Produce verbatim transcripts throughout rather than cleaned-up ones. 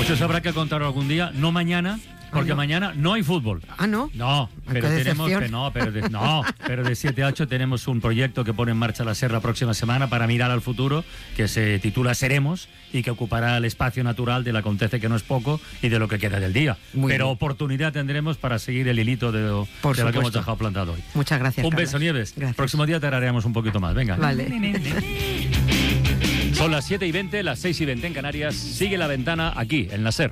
Muchos habrá que contar algún día, no mañana, porque ah, no. mañana no hay fútbol. Ah, ¿no? No, pero tenemos que no, pero de, no, pero de siete a ocho tenemos un proyecto que pone en marcha la SER la próxima semana para mirar al futuro, que se titula Seremos y que ocupará el espacio natural del acontece que no es poco y de lo que queda del día. Muy pero bien. Oportunidad tendremos para seguir el hilito de, de lo que hemos dejado plantado hoy. Muchas gracias. Un Carlos. beso, Nieves. Gracias. Próximo día te haremos un poquito más. Venga. Vale. Son las siete y veinte, las seis y veinte en Canarias. Sigue La Ventana aquí, en la SER.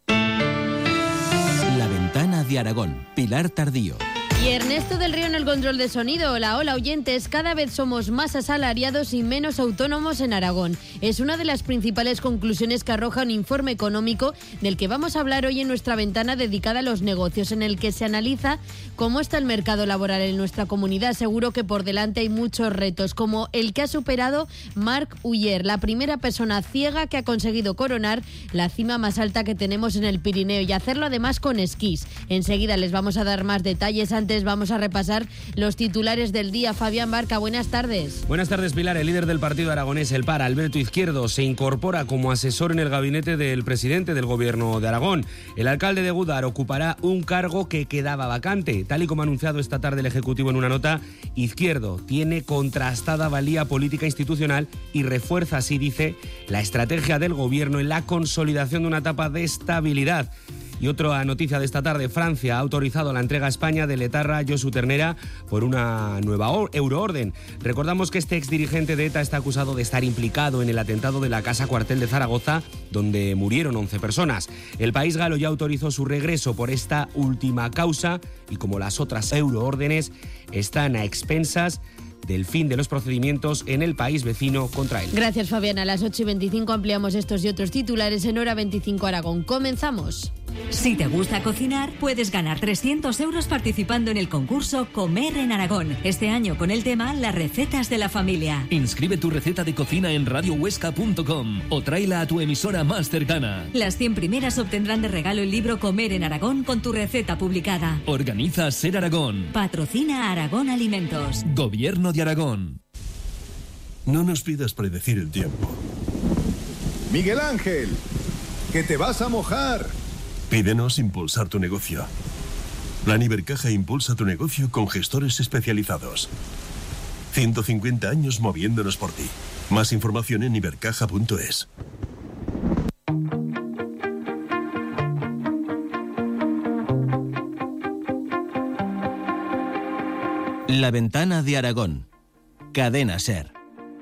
La Ventana de Aragón, Pilar Tardío. Y Ernesto del Río en el control de sonido. Hola, hola oyentes, cada vez somos más asalariados y menos autónomos en Aragón. Es una de las principales conclusiones que arroja un informe económico del que vamos a hablar hoy en nuestra ventana dedicada a los negocios, en el que se analiza cómo está el mercado laboral en nuestra comunidad. Seguro que por delante hay muchos retos, como el que ha superado Marc Uller, la primera persona ciega que ha conseguido coronar la cima más alta que tenemos en el Pirineo, y hacerlo además con esquís. Enseguida les vamos a dar más detalles. Antes vamos a repasar los titulares del día. Fabián Barca, buenas tardes. Buenas tardes, Pilar. El líder del partido aragonés, el P A R, Alberto Izquierdo, se incorpora como asesor en el gabinete del presidente del gobierno de Aragón. El alcalde de Gúdar ocupará un cargo que quedaba vacante. Tal y como ha anunciado esta tarde el Ejecutivo en una nota, Izquierdo tiene contrastada valía política institucional y refuerza, así dice, la estrategia del gobierno en la consolidación de una etapa de estabilidad. Y otra noticia de esta tarde: Francia ha autorizado la entrega a España del etarra Josu Ternera por una nueva euroorden. Recordamos que este exdirigente de ETA está acusado de estar implicado en el atentado de la Casa Cuartel de Zaragoza, donde murieron once personas. El país galo ya autorizó su regreso por esta última causa y, como las otras euroórdenes, están a expensas del fin de los procedimientos en el país vecino contra él. Gracias, Fabián. A las ocho y veinticinco ampliamos estos y otros titulares en Hora veinticinco Aragón. Comenzamos. Si te gusta cocinar, puedes ganar trescientos euros participando en el concurso Comer en Aragón. Este año con el tema Las recetas de la familia. Inscribe tu receta de cocina en radio huesca punto com o tráela a tu emisora más cercana. Las cien primeras obtendrán de regalo el libro Comer en Aragón con tu receta publicada. Organiza SER Aragón. Patrocina Aragón Alimentos. Gobierno de Aragón. No nos pidas predecir el tiempo. Miguel Ángel, que te vas a mojar. Pídenos impulsar tu negocio. Plan Ibercaja impulsa tu negocio con gestores especializados. ciento cincuenta años moviéndonos por ti. Más información en ibercaja punto es. La Ventana de Aragón. Cadena SER.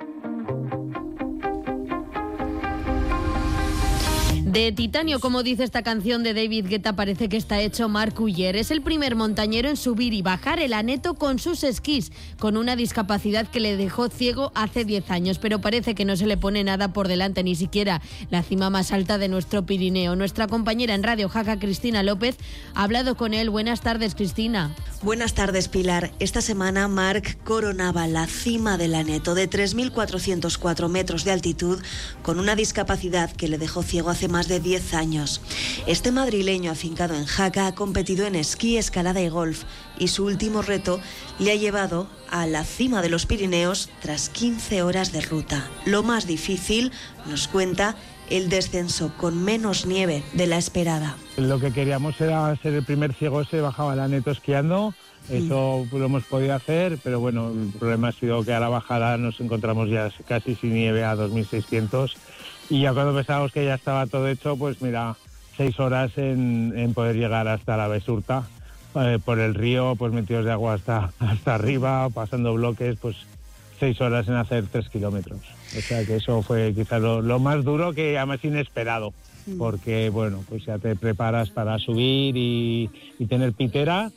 De titanio, como dice esta canción de David Guetta, parece que está hecho Marc Uller. Es el primer montañero en subir y bajar el Aneto con sus esquís, con una discapacidad que le dejó ciego hace diez años, pero parece que no se le pone nada por delante, ni siquiera la cima más alta de nuestro Pirineo. Nuestra compañera en Radio Jaca, Cristina López, ha hablado con él. Buenas tardes, Cristina. Buenas tardes, Pilar. Esta semana Marc coronaba la cima del Aneto de tres mil cuatrocientos cuatro metros de altitud con una discapacidad que le dejó ciego hace más de diez años. Este madrileño afincado en Jaca ha competido en esquí, escalada y golf, y su último reto le ha llevado a la cima de los Pirineos tras quince horas de ruta. Lo más difícil, nos cuenta, el descenso con menos nieve de la esperada. Lo que queríamos era ser el primer ciego ese, bajaba el Aneto esquiando. Eso lo hemos podido hacer, pero bueno, el problema ha sido que a la bajada nos encontramos ya casi sin nieve a dos mil seiscientos, y ya cuando pensábamos que ya estaba todo hecho, pues mira, seis horas en, en poder llegar hasta la Besurta, eh, por el río, pues metidos de agua hasta, hasta arriba, pasando bloques, pues seis horas en hacer tres kilómetros. O sea que eso fue quizás lo, lo más duro, que además inesperado, porque bueno, pues ya te preparas para subir y, y tener pitera,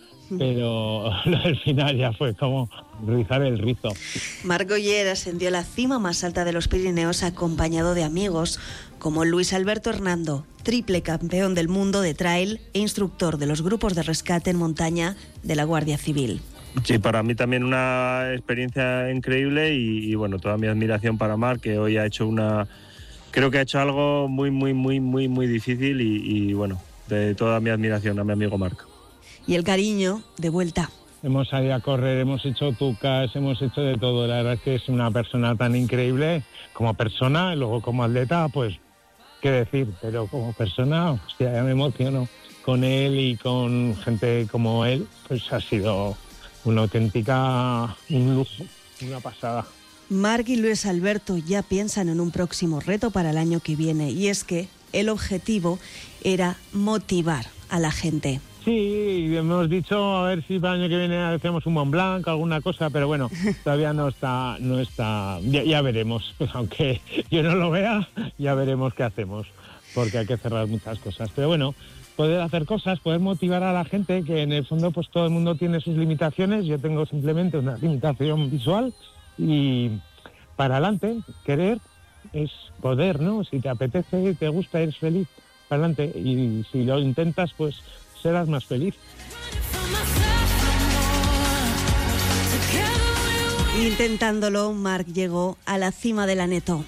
pero al final ya fue como rizar el rizo. Marc Uller ascendió a la cima más alta de los Pirineos acompañado de amigos como Luis Alberto Hernando, triple campeón del mundo de trail e instructor de los grupos de rescate en montaña de la Guardia Civil. Sí, para mí también una experiencia increíble y, y bueno, toda mi admiración para Marc, que hoy ha hecho una... Creo que ha hecho algo muy, muy, muy, muy, muy difícil y, y bueno, de toda mi admiración a mi amigo Marc. Y el cariño de vuelta. Hemos salido a correr, hemos hecho tucas, hemos hecho de todo. La verdad es que es una persona tan increíble como persona, y luego como atleta, pues qué decir, pero como persona, hostia, ya me emociono con él y con gente como él, pues ha sido una auténtica, un lujo, una pasada. Marc y Luis Alberto ya piensan en un próximo reto para el año que viene, y es que el objetivo era motivar a la gente. Sí, hemos dicho a ver si para el año que viene hacemos un Mont Blanc, alguna cosa, pero bueno, todavía no está, no está, ya, ya veremos, aunque yo no lo vea, ya veremos qué hacemos, porque hay que cerrar muchas cosas, pero bueno, poder hacer cosas, poder motivar a la gente, que en el fondo pues todo el mundo tiene sus limitaciones, yo tengo simplemente una limitación visual, y para adelante, querer es poder, ¿no? Si te apetece, te gusta, eres feliz, para adelante, y si lo intentas, pues serás más feliz. Intentándolo, Marc llegó a la cima del Aneto.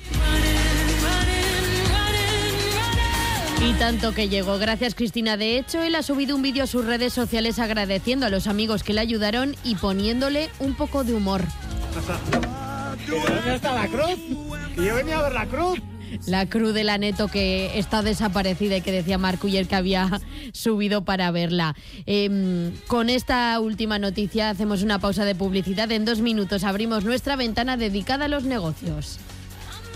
Y tanto que llegó. Gracias, Cristina. De hecho, él ha subido un vídeo a sus redes sociales agradeciendo a los amigos que le ayudaron y poniéndole un poco de humor. ¿Dónde está la cruz? Yo venía a ver la cruz. La cruz del Aneto, que está desaparecida y que decía Marc Uller que había subido para verla. Eh, con esta última noticia hacemos una pausa de publicidad. En dos minutos abrimos nuestra ventana dedicada a los negocios.